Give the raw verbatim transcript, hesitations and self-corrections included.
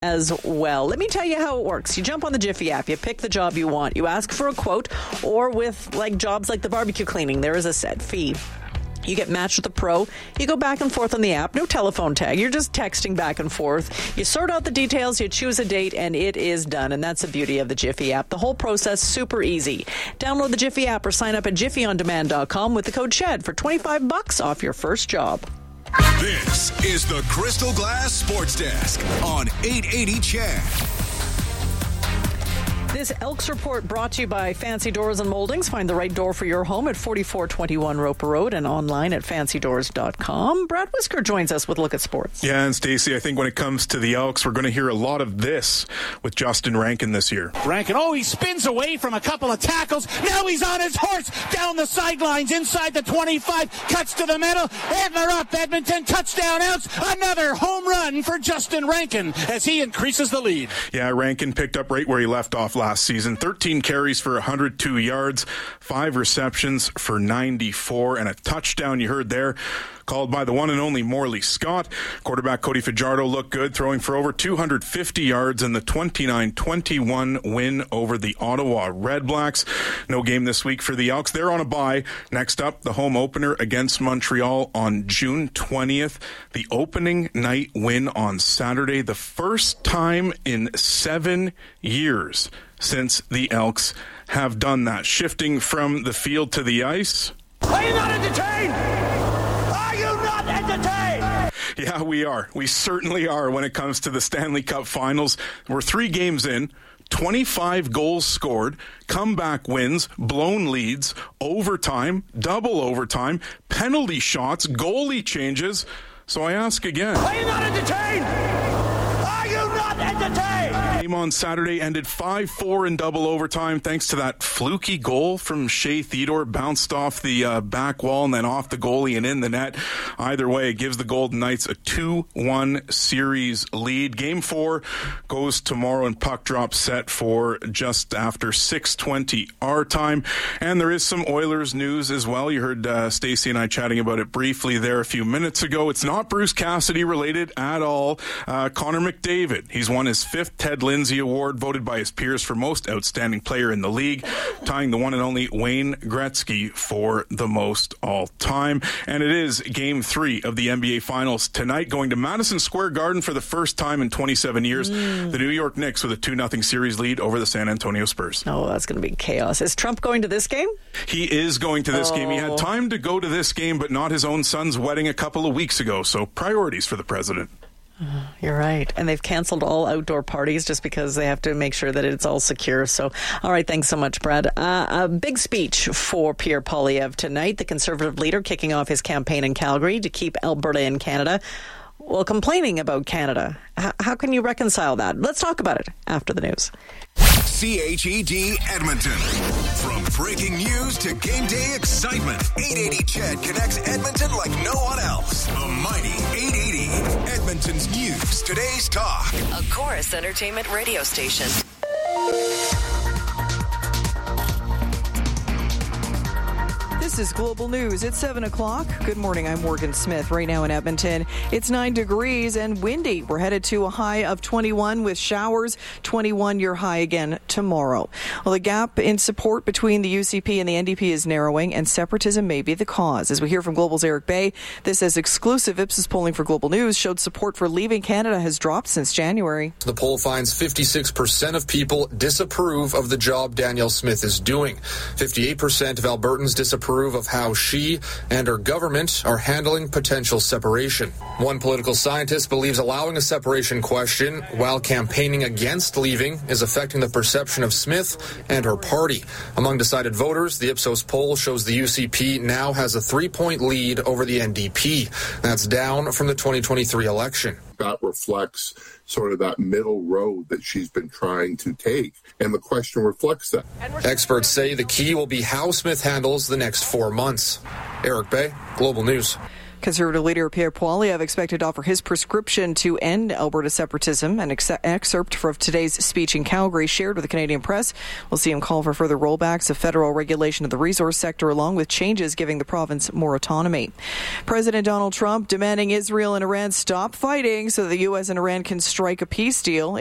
as well. Let me tell you how it works. You jump on the Jiffy app, you pick the job you want, you ask for a quote, or with like jobs like the barbecue cleaning, there is a set fee. You get matched with a pro. You go back and forth on the app. No telephone tag. You're just texting back and forth. You sort out the details. You choose a date, and it is done. And that's the beauty of the Jiffy app. The whole process, super easy. Download the Jiffy app or sign up at jiffy on demand dot com with the code SHED for twenty-five bucks off your first job. This is the Crystal Glass Sports Desk on eight eighty C H E D. This Elks Report brought to you by Fancy Doors and Moldings. Find the right door for your home at forty-four twenty-one Roper Road and online at fancy doors dot com. Brad Whisker joins us with Look at Sports. Yeah, and Stacey, I think when it comes to the Elks, we're going to hear a lot of this with Justin Rankin this year. Rankin, oh, he spins away from a couple of tackles. Now he's on his horse down the sidelines inside the twenty-five. Cuts to the middle. Adler up. Edmonton touchdown ounce. Another home run for Justin Rankin as he increases the lead. Yeah, Rankin picked up right where he left off last season. thirteen carries for one hundred two yards, five receptions for ninety-four, and a touchdown you heard there called by the one and only Morley Scott. Quarterback Cody Fajardo looked good, throwing for over two hundred fifty yards in the twenty-nine twenty-one win over the Ottawa Redblacks. No game this week for the Elks. They're on a bye. Next up, the home opener against Montreal on June twentieth. The opening night win on Saturday. The first time in seven years since the Elks have done that. Shifting from the field to the ice. Are you not entertained? Are you not entertained? Yeah, we are. We certainly are when it comes to the Stanley Cup Finals. We're three games in. twenty-five goals scored, comeback wins, blown leads, overtime, double overtime, penalty shots, goalie changes. So I ask again. Are you not entertained? Are you not entertained? Game on Saturday ended five four in double overtime thanks to that fluky goal from Shea Theodore. Bounced off the uh, back wall and then off the goalie and in the net. Either way, it gives the Golden Knights a two one series lead. Game four goes tomorrow and puck drop set for just after six twenty our time. And there is some Oilers news as well. You heard uh, Stacey and I chatting about it briefly there a few minutes ago. It's not Bruce Cassidy related at all. Uh, Connor McDavid, he's won his fifth Ted Lindsay Award, voted by his peers for most outstanding player in the league, tying the one and only Wayne Gretzky for the most all time. And it is game three of the N B A Finals tonight, going to Madison Square Garden for the first time in twenty-seven years. Mm. The New York Knicks with a two nothing series lead over the San Antonio Spurs. Oh, that's going to be chaos. Is Trump going to this game? He is going to this oh. game. He had time to go to this game, but not his own son's wedding a couple of weeks ago. So priorities for the president. You're right. And they've canceled all outdoor parties just because they have to make sure that it's all secure. So, all right, thanks so much, Brad. Uh, a big speech for Pierre Poilievre tonight, the Conservative leader kicking off his campaign in Calgary to keep Alberta in Canada. Well, complaining about Canada. H- how can you reconcile that? Let's talk about it after the news. C H E D Edmonton. From breaking news to game day excitement, eight eighty C H E D connects Edmonton like no one else. The mighty eight eighty. Edmonton's news, today's talk. A Chorus Entertainment radio station. This is Global News at seven o'clock. Good morning, I'm Morgan Smith. Right now in Edmonton, it's nine degrees and windy. We're headed to a high of twenty-one with showers, twenty-one your high again tomorrow. Well, the gap in support between the U C P and the N D P is narrowing, and separatism may be the cause. As we hear from Global's Eric Bay, this is exclusive Ipsos polling for Global News showed support for leaving Canada has dropped since January. The poll finds fifty-six percent of people disapprove of the job Danielle Smith is doing. fifty-eight percent of Albertans disapprove of how she and her government are handling potential separation. One political scientist believes allowing a separation question while campaigning against leaving is affecting the perception of Smith and her party. Among decided voters, the Ipsos poll shows the U C P now has a three-point lead over the N D P. That's down from the twenty twenty-three election. That reflects sort of that middle road that she's been trying to take, and the question reflects that. Experts say the key will be how Smith handles the next four months. Eric Bay, Global News. Conservative leader Pierre Poilievre expected to offer his prescription to end Alberta separatism. An ex- excerpt from today's speech in Calgary shared with the Canadian press. We'll see him call for further rollbacks of federal regulation of the resource sector, along with changes giving the province more autonomy. President Donald Trump demanding Israel and Iran stop fighting so that the U S and Iran can strike a peace deal.